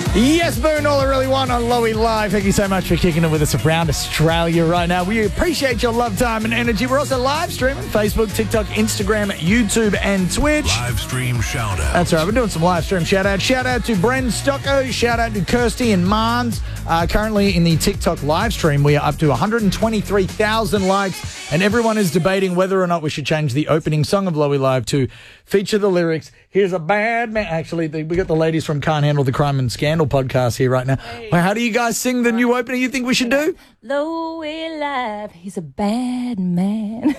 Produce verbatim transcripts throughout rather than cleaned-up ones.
Yes, Boone, all I really want on Lowy Live. Thank you so much for kicking it with us around Australia right now. We appreciate your love, time, and energy. We're also live streaming Facebook, TikTok, Instagram, YouTube, and Twitch. Live stream shout out. That's right. We're doing some live stream shout out. Shout out to Bren Stocko. Shout out to Kirsty and Mans. Uh, currently in the TikTok live stream, we are up to one hundred twenty-three thousand likes, and everyone is debating whether or not we should change the opening song of Lowy Live to feature the lyrics, "Here's a bad man." Actually, we got the ladies from Can't Handle the Crime and Scandal podcast here right now. Hey. Well, how do you guys sing the new opening you think we should do? Lowy Live, he's a bad man.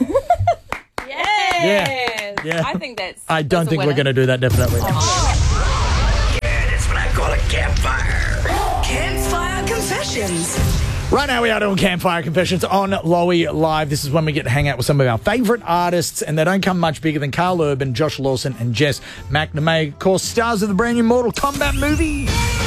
Yes. Yeah. yeah. I think that's. I don't that's think we're going to do that, definitely. Oh. Yeah, that's what I call a campfire. Campfire confessions. Right now we are doing Campfire Confessions on Lowy Live. This is when we get to hang out with some of our favourite artists, and they don't come much bigger than Carl Urban, Josh Lawson, and Jess McNamee. Of course, stars of the brand new Mortal Kombat movie.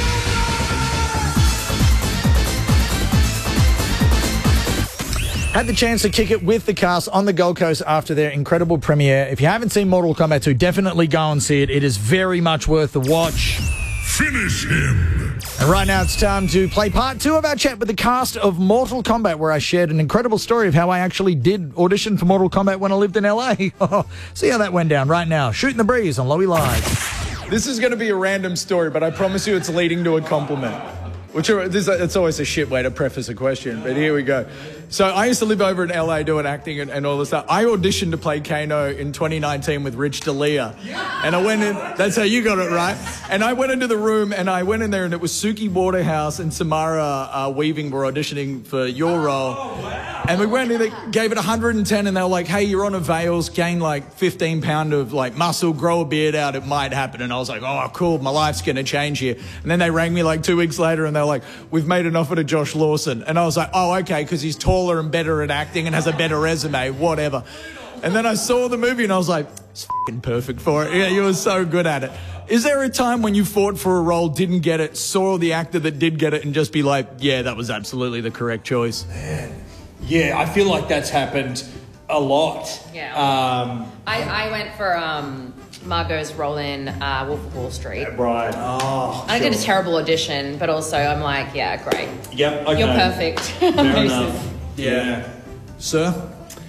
Had the chance to kick it with the cast on the Gold Coast after their incredible premiere. If you haven't seen Mortal Kombat two, definitely go and see it. It is very much worth the watch. Finish him. And right now it's time to play part two of our chat with the cast of Mortal Kombat, where I shared an incredible story of how I actually did audition for Mortal Kombat when I lived in L A. See how that went down right now. Shooting the breeze on Lowy Live. This is going to be a random story, but I promise you it's leading to a compliment. Which are, this, it's always a shit way to preface a question, but here we go. So I used to live over in L A doing acting and, and all this stuff. I auditioned to play Kano in twenty nineteen with Rich D'Elia. And I went in, that's how you got it right. And I went into the room and I went in there and it was Suki Waterhouse and Samara uh, Weaving were auditioning for your role. Oh, wow. And we went in, they gave it one hundred ten and they were like, hey, you're on a Veils, gain like fifteen pound of like muscle, grow a beard out, it might happen. And I was like, oh, cool, my life's going to change here. And then they rang me like two weeks later and they were like, we've made an offer to Josh Lawson. And I was like, oh, okay, because he's taller and better at acting and has a better resume, whatever. And then I saw the movie and I was like, it's fucking perfect for it. Yeah, you were so good at it. Is there a time when you fought for a role, didn't get it, saw the actor that did get it and just be like, yeah, that was absolutely the correct choice? Man. Yeah, I feel like that's happened a lot. Yeah. Um, I, I went for um, Margot's role in uh, Wolf of Wall Street. right. Oh, I did a terrible audition, but also I'm like, yeah, great. Yep, okay. You're perfect. Fair enough. Yeah. yeah. Sir?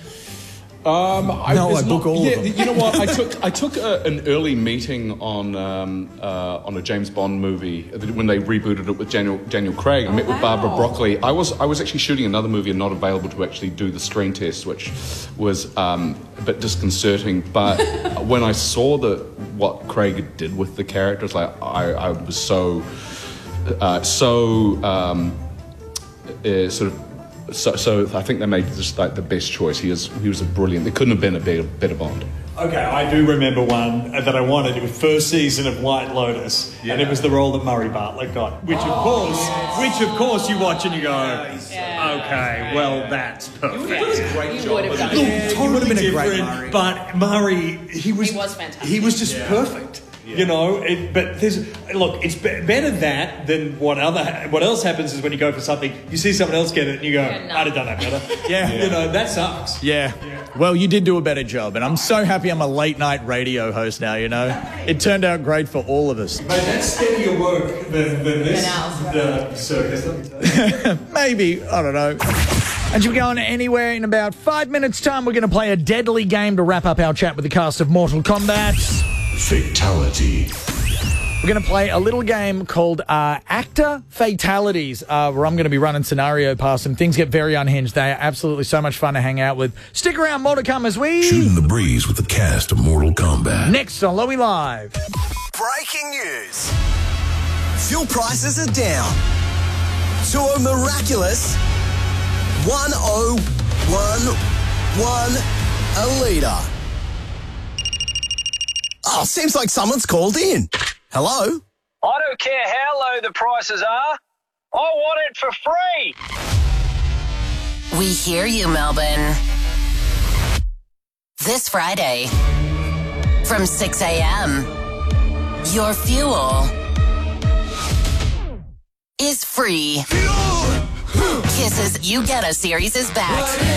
Um, I, no, I not, book all yeah, of them. You know what? I took I took a, an early meeting on um, uh, on a James Bond movie when they rebooted it with Daniel Daniel Craig. I met oh, with Barbara wow. Broccoli. I was I was actually shooting another movie and not available to actually do the screen test, which was um, a bit disconcerting. But when I saw the what Craig did with the characters, like I, I was so uh, so um, uh, sort of. So, so I think they made just like the best choice. He is, he was a brilliant. There couldn't have been a better, better Bond. Okay, I do remember one that I wanted. It was first season of White Lotus, yeah. and it was the role that Murray Bartlett got. Which of oh, course, yes. which of course you watch and you go, yeah. okay, well that's perfect. Yeah. It was a great you job. would have done Look, it. totally been a different, great Murray. but Murray, he was, He was fantastic. He was just Yeah. perfect. Yeah. You know, it, but there's look. It's be- better that than what other. What else happens is when you go for something, you see someone else get it, and you go, Yeah, no. "I'd have done that better." Yeah. You know, that sucks. Yeah. Well, you did do a better job, and I'm so happy I'm a late night radio host now, you know? It turned out great for all of us. Mate, that's steadier work than, than this Than the circus. Let me tell you. Maybe, I don't know. And you're going anywhere in about five minutes' time. We're going to play a deadly game to wrap up our chat with the cast of Mortal Kombat. Fatality. We're going to play a little game called uh, Actor Fatalities, uh, where I'm going to be running scenario past them. Things get very unhinged. They are absolutely so much fun to hang out with. Stick around, more to come as we... Shooting the breeze with the cast of Mortal Kombat. Next on Lowy Live. Breaking news. Fuel prices are down to a miraculous one oh one one a litre. Oh, seems like someone's called in. Hello? I don't care how low the prices are. I want it for free. We hear you, Melbourne. This Friday, from six a.m., your fuel is free. Kisses You Get Us series is back.